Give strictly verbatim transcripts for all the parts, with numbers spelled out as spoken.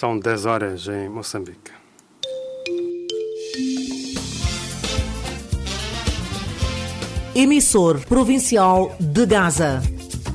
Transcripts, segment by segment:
São dez horas em Moçambique. Emissor provincial de Gaza.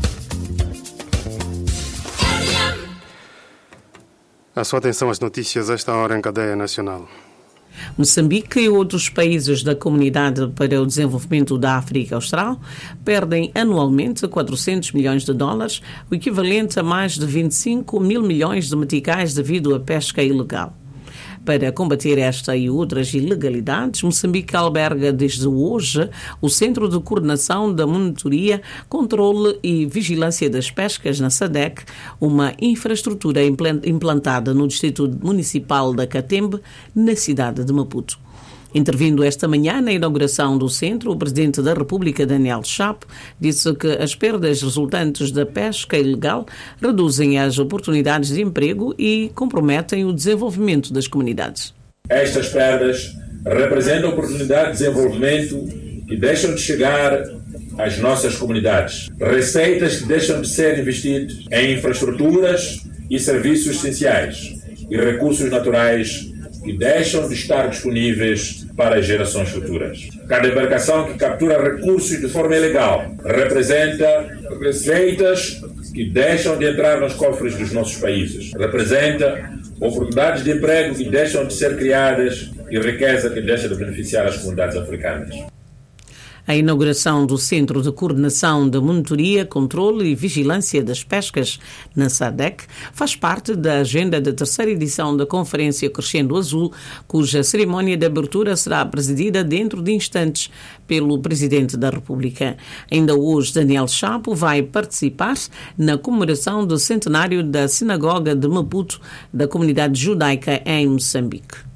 A sua atenção às notícias esta hora em cadeia nacional. Moçambique e outros países da Comunidade para o Desenvolvimento da África Austral perdem anualmente quatrocentos milhões de dólares, o equivalente a mais de vinte e cinco mil milhões de meticais devido à pesca ilegal. Para combater esta e outras ilegalidades, Moçambique alberga desde hoje o Centro de Coordenação da Monitoria, Controle e Vigilância das Pescas na SADC, uma infraestrutura implantada no Distrito Municipal da Catembe, na cidade de Maputo. Intervindo esta manhã na inauguração do centro, o Presidente da República, Daniel Chapo, disse que as perdas resultantes da pesca ilegal reduzem as oportunidades de emprego e comprometem o desenvolvimento das comunidades. Estas perdas representam oportunidades de desenvolvimento que deixam de chegar às nossas comunidades. Receitas que deixam de ser investidas em infraestruturas e serviços essenciais e recursos naturais que deixam de estar disponíveis para as gerações futuras. Cada embarcação que captura recursos de forma ilegal representa receitas que deixam de entrar nos cofres dos nossos países. Representa oportunidades de emprego que deixam de ser criadas e riqueza que deixa de beneficiar as comunidades africanas. A inauguração do Centro de Coordenação da Monitoria, Controle e Vigilância das Pescas na SADC faz parte da agenda da terceira edição da Conferência Crescendo Azul, cuja cerimónia de abertura será presidida dentro de instantes pelo Presidente da República. Ainda hoje, Daniel Chapo vai participar na comemoração do centenário da Sinagoga de Maputo da comunidade judaica em Moçambique.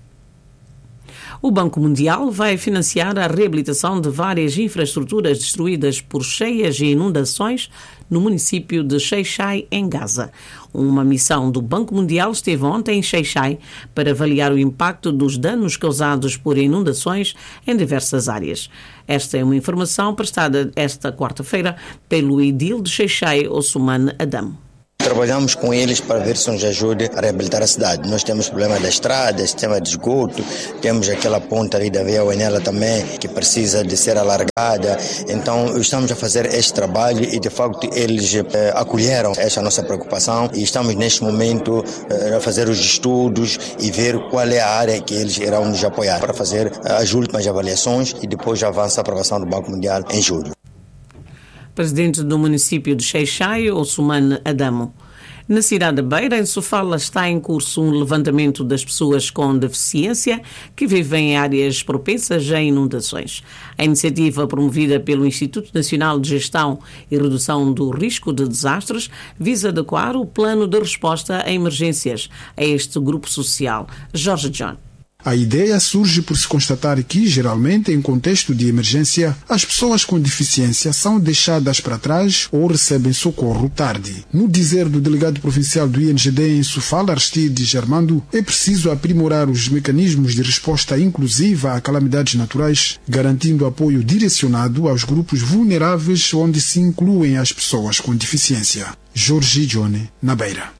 O Banco Mundial vai financiar a reabilitação de várias infraestruturas destruídas por cheias e inundações no município de Xai-Xai, em Gaza. Uma missão do Banco Mundial esteve ontem em Xai-Xai para avaliar o impacto dos danos causados por inundações em diversas áreas. Esta é uma informação prestada esta quarta-feira pelo edil de Xai-Xai, Ousmane Adamo. Trabalhamos com eles para ver se nos ajuda a reabilitar a cidade. Nós temos problema da estrada, sistema de esgoto, temos aquela ponta ali da Via Uenela também que precisa de ser alargada. Então estamos a fazer este trabalho e de facto eles eh, acolheram essa nossa preocupação e estamos neste momento eh, a fazer os estudos e ver qual é a área que eles irão nos apoiar para fazer eh, as últimas avaliações e depois avança a aprovação do Banco Mundial em julho. Presidente do município de Xai-Xai, Ousmane Adamo. Na cidade de Beira, em Sofala, está em curso um levantamento das pessoas com deficiência que vivem em áreas propensas a inundações. A iniciativa, promovida pelo Instituto Nacional de Gestão e Redução do Risco de Desastres, visa adequar o plano de resposta a emergências a este grupo social. Jorge John. A ideia surge por se constatar que, geralmente, em contexto de emergência, as pessoas com deficiência são deixadas para trás ou recebem socorro tarde. No dizer do delegado provincial do I N G D em Sofala, Aristide Germando, é preciso aprimorar os mecanismos de resposta inclusiva a calamidades naturais, garantindo apoio direcionado aos grupos vulneráveis, onde se incluem as pessoas com deficiência. Jorge Johnny, na Beira.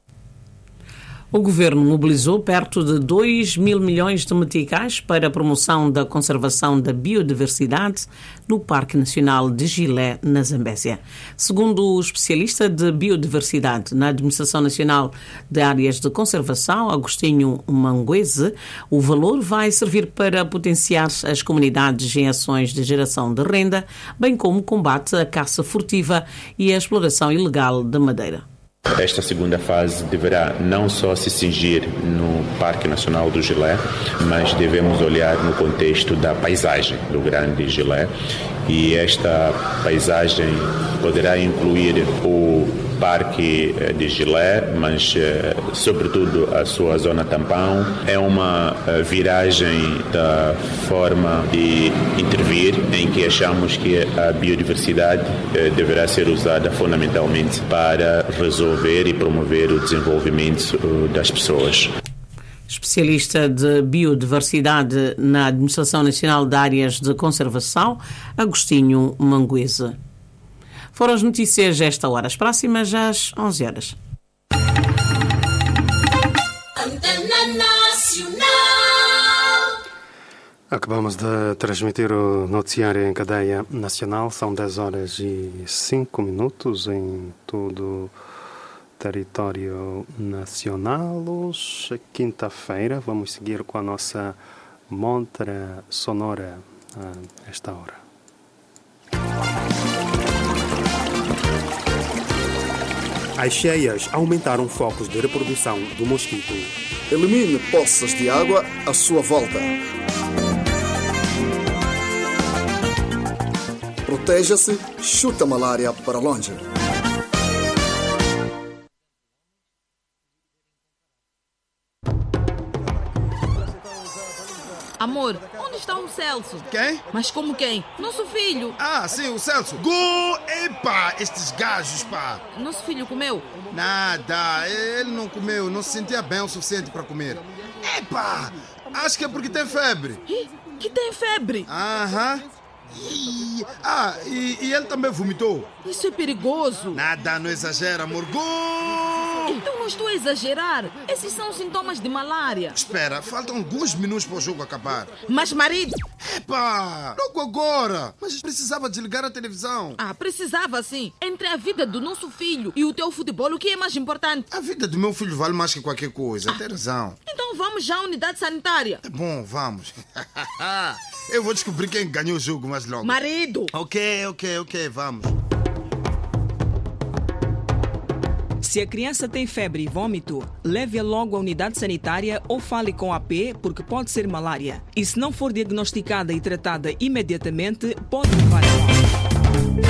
O Governo mobilizou perto de dois mil milhões de meticais para a promoção da conservação da biodiversidade no Parque Nacional de Gilé, na Zambésia. Segundo o especialista de biodiversidade na Administração Nacional de Áreas de Conservação, Agostinho Manguese, o valor vai servir para potenciar as comunidades em ações de geração de renda, bem como combate à caça furtiva e à exploração ilegal da madeira. Esta segunda fase deverá não só se cingir no Parque Nacional do Gilé, mas devemos olhar no contexto da paisagem do Grande Gilé. E esta paisagem poderá incluir o Parque de Gilé, mas sobretudo a sua zona tampão. É uma viragem da forma de intervir, em que achamos que a biodiversidade deverá ser usada fundamentalmente para resolver e promover o desenvolvimento das pessoas. Especialista de biodiversidade na Administração Nacional de Áreas de Conservação, Agostinho Manguese. Foram as notícias esta hora. As próximas às onze horas. Antena Nacional. Acabamos de transmitir o noticiário em cadeia nacional. São dez horas e cinco minutos em todo o território nacional. Hoje, quinta-feira, vamos seguir com a nossa montra sonora a esta hora. As cheias aumentaram focos de reprodução do mosquito. Elimine poças de água à sua volta. Proteja-se, chuta a malária para longe. Amor, onde está o Celso? Quem? Mas como quem? Nosso filho. Ah, sim, o Celso. Go! Epa, estes gajos, pá. Nosso filho comeu? Nada, ele não comeu, não se sentia bem o suficiente para comer. Epa, acho que é porque tem febre. Ih, que tem febre? Aham. E... Ah, e, e ele também vomitou. Isso é perigoso. Nada, não exagera, amor. Go! Então não estou a exagerar. Esses são sintomas de malária. Espera, faltam alguns minutos para o jogo acabar. Mas, marido... Epa, logo agora. Mas precisava desligar a televisão. Ah, precisava sim. Entre a vida do nosso filho e o teu futebol, o que é mais importante? A vida do meu filho vale mais que qualquer coisa. Ah, tem razão. Então vamos já à unidade sanitária. É bom, vamos. Eu vou descobrir quem ganhou o jogo mais logo. Marido! Ok, ok, ok, vamos. Se a criança tem febre e vômito, leve-a logo à unidade sanitária ou fale com a A P, porque pode ser malária. E se não for diagnosticada e tratada imediatamente, pode levar a morte.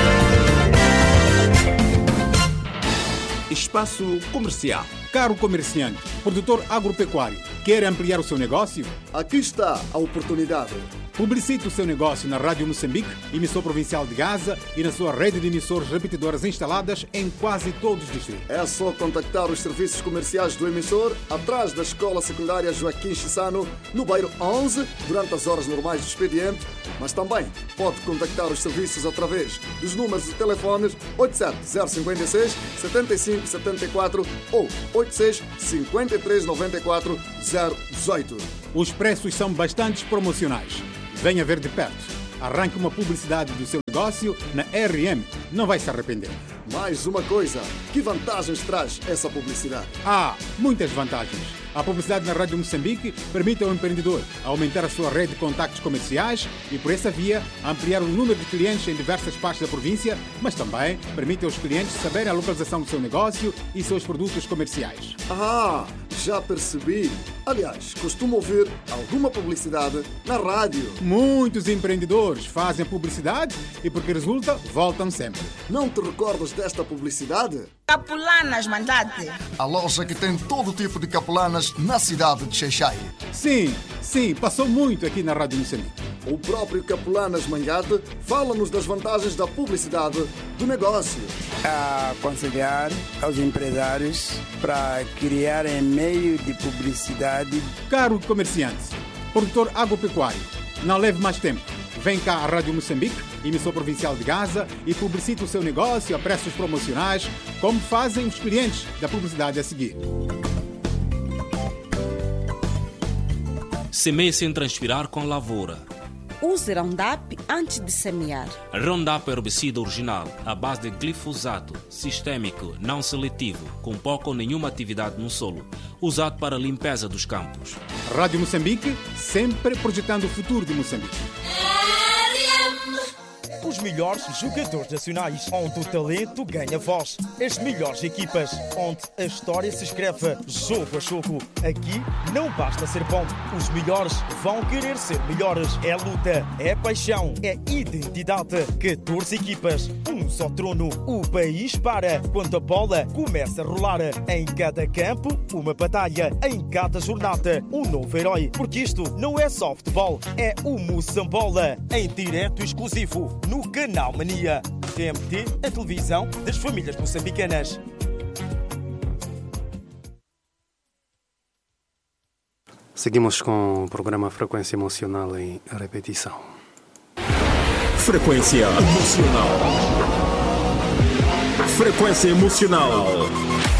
Espaço comercial. Caro comerciante, produtor agropecuário, quer ampliar o seu negócio? Aqui está a oportunidade. Publicite o seu negócio na Rádio Moçambique, emissor provincial de Gaza, e na sua rede de emissores repetidoras instaladas em quase todos os distritos. É só contactar os serviços comerciais do emissor atrás da Escola Secundária Joaquim Chissano, no bairro onze, durante as horas normais do expediente, mas também pode contactar os serviços através dos números de telefones oito sete zero cinco seis, sete cinco sete quatro ou oito seis cinco três nove quatro zero um oito. Os preços são bastante promocionais. Venha ver de perto. Arranque uma publicidade do seu negócio na R M. Não vai se arrepender. Mais uma coisa. Que vantagens traz essa publicidade? Ah, muitas vantagens. A publicidade na Rádio Moçambique permite ao empreendedor aumentar a sua rede de contactos comerciais e, por essa via, ampliar o número de clientes em diversas partes da província, mas também permite aos clientes saberem a localização do seu negócio e seus produtos comerciais. Ah, já percebi. Aliás, costumo ouvir alguma publicidade na rádio. Muitos empreendedores fazem publicidade e, porque resulta, voltam sempre. Não te recordas desta publicidade? Capulanas Mandate. A loja que tem todo tipo de capulanas na cidade de Xai-Xai. Sim, sim, passou muito aqui na Rádio Moçambique. O próprio Capulanas Mangate fala-nos das vantagens da publicidade do negócio. A aconselhar aos empresários para criarem meio de publicidade. Caro comerciante, produtor agropecuário, não leve mais tempo. Vem cá à Rádio Moçambique, emissor provincial de Gaza, e publicite o seu negócio a preços promocionais, como fazem os clientes da publicidade a seguir. Semeie sem transpirar com lavoura. Use Roundup antes de semear. Roundup é herbicida original, à base de glifosato, sistêmico, não seletivo, com pouca ou nenhuma atividade no solo, usado para a limpeza dos campos. Rádio Moçambique, sempre projetando o futuro de Moçambique. Os melhores jogadores nacionais, onde o talento ganha voz. As melhores equipas, onde a história se escreve jogo a jogo. Aqui não basta ser bom. Os melhores vão querer ser melhores. É luta, é paixão, é identidade. catorze equipas, um só trono. O país para quando a bola começa a rolar. Em cada campo, uma batalha. Em cada jornada, um novo herói. Porque isto não é só futebol, é o Moçambola. Em direto exclusivo, no Canal Mania. T M T, a televisão das famílias moçambicanas. Seguimos com o programa Frequência Emocional em repetição. Frequência Emocional. Frequência Emocional.